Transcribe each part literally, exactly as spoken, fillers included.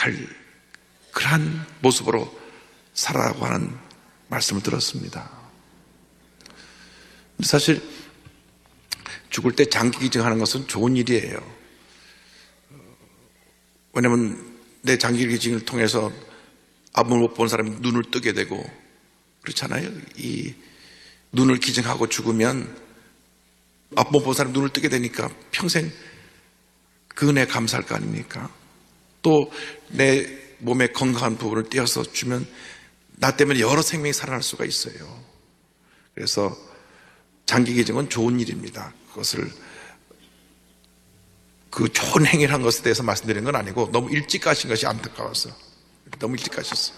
할 그러한 모습으로 살아가고 하는 말씀을 들었습니다. 사실 죽을 때 장기 기증하는 것은 좋은 일이에요. 왜냐하면 내 장기 기증을 통해서 앞을 못 본 사람이 눈을 뜨게 되고 그렇잖아요. 이 눈을 기증하고 죽으면 앞 못 본 사람이 눈을 뜨게 되니까 평생 그 은혜에 감사할 거 아닙니까? 또 내 몸의 건강한 부분을 떼어서 주면 나 때문에 여러 생명이 살아날 수가 있어요. 그래서 장기 기증은 좋은 일입니다. 그것을 그 좋은 행위를 한 것에 대해서 말씀드리는 건 아니고 너무 일찍 가신 것이 안타까워서 너무 일찍 가셨어요.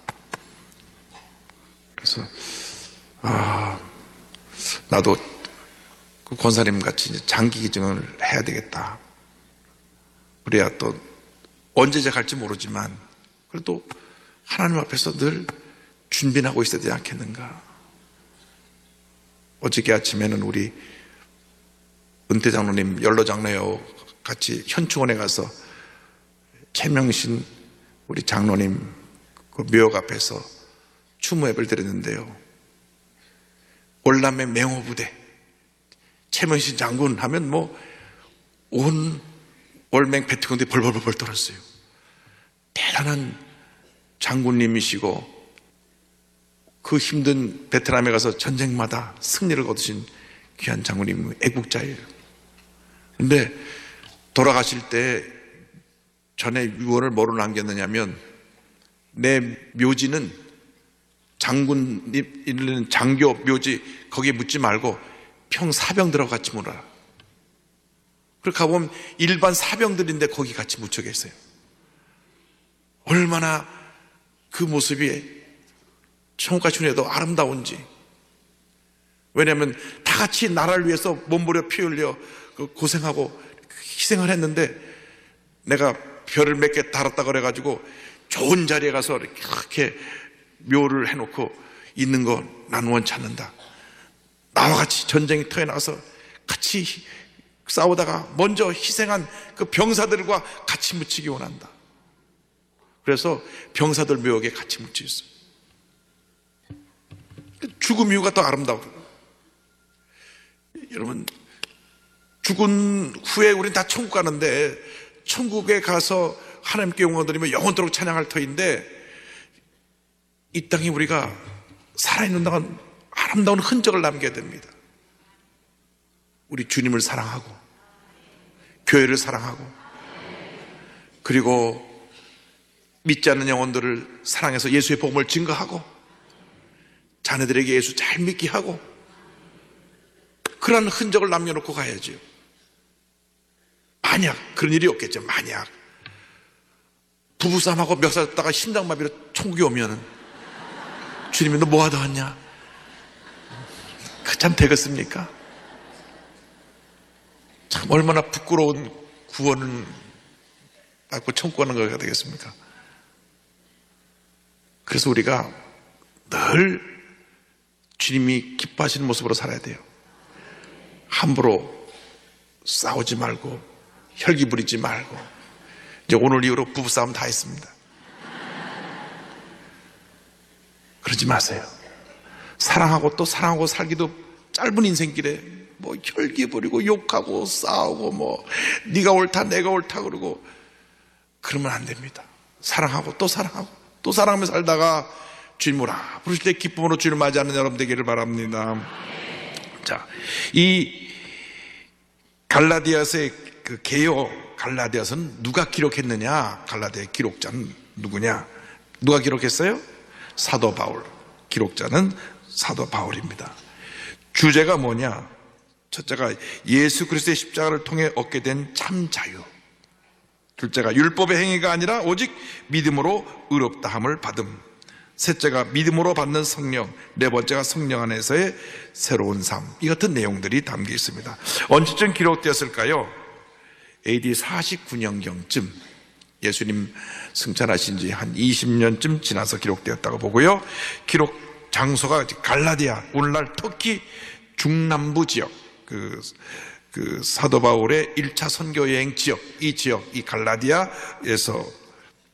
그래서 아 나도 그 권사님 같이 이제 장기 기증을 해야 되겠다. 그래야 또 언제 갈지 모르지만 그래도 하나님 앞에서 늘 준비를 하고 있어야 되지 않겠는가. 어저께 아침에는 우리 은퇴 장로님, 연로 장로여 같이 현충원에 가서 최명신 우리 장로님 그 묘역 앞에서 추모 예배를 드렸는데요. 월남의 맹호부대 최명신 장군 하면 뭐 온 월맹 베트콩들이 벌벌벌 떨었어요. 대단한 장군님이시고 그 힘든 베트남에 가서 전쟁마다 승리를 거두신 귀한 장군님, 애국자예요. 근데 돌아가실 때 전에 유언을 뭐로 남겼느냐면 내 묘지는 장군님 있는 장교 묘지 거기에 묻지 말고 평사병들하고 같이 묻어라. 그렇게 가보면 일반 사병들인데 거기 같이 묻혀 계세요. 얼마나 그 모습이 천국같이 해도 아름다운지. 왜냐하면 다 같이 나라를 위해서 몸부려 피 흘려 고생하고 희생을 했는데 내가 별을 몇 개 달았다 그래가지고 좋은 자리에 가서 이렇게 묘를 해놓고 있는 거 난 원치 않는다. 나와 같이 전쟁터에 나가서 같이 싸우다가 먼저 희생한 그 병사들과 같이 묻히기 원한다. 그래서 병사들 묘역에 같이 묻혀 있어요. 죽음 이유가 더 아름다워. 여러분, 죽은 후에 우린 다 천국 가는데 천국에 가서 하나님께 영광 드리며 영원토록 찬양할 터인데 이 땅에 우리가 살아있는 동안 아름다운 흔적을 남겨야 됩니다. 우리 주님을 사랑하고 교회를 사랑하고 그리고 믿지 않는 영혼들을 사랑해서 예수의 복음을 증거하고 자녀들에게 예수 잘 믿게 하고 그런 흔적을 남겨놓고 가야죠. 만약 그런 일이 없겠죠. 만약 부부싸움하고 멱살 잡다가 심장마비로 천국에 오면은 주님이 너 뭐하다 왔냐? 그 참 되겠습니까? 참 얼마나 부끄러운 구원을 받고 천국 가는 거가 되겠습니까? 그래서 우리가 늘 주님이 기뻐하시는 모습으로 살아야 돼요. 함부로 싸우지 말고 혈기 부리지 말고. 이제 오늘 이후로 부부싸움 다 했습니다. 그러지 마세요. 사랑하고 또 사랑하고 살기도 짧은 인생길에 뭐 혈기 부리고 욕하고 싸우고 뭐 네가 옳다 내가 옳다 그러고 그러면 안 됩니다. 사랑하고 또 사랑하고 또 사랑하며 살다가 주님을 아 부르실 때 기쁨으로 주님을 맞이하는 여러분 되기를 바랍니다. 자, 이 갈라디아서의 그 개요 갈라디아서는 누가 기록했느냐? 갈라디아 기록자는 누구냐? 누가 기록했어요? 사도 바울. 기록자는 사도 바울입니다. 주제가 뭐냐? 첫째가 예수 그리스도의 십자가를 통해 얻게 된 참 자유. 둘째가 율법의 행위가 아니라 오직 믿음으로 의롭다함을 받음. 셋째가 믿음으로 받는 성령. 네 번째가 성령 안에서의 새로운 삶. 이 같은 내용들이 담겨 있습니다. 언제쯤 기록되었을까요? 에이디 사십구 년경쯤 예수님 승천하신 지 한 이십 년쯤 지나서 기록되었다고 보고요. 기록 장소가 갈라디아, 오늘날 터키 중남부 지역, 그, 그 사도 바울의 일 차 선교 여행 지역, 이 지역, 이 갈라디아에서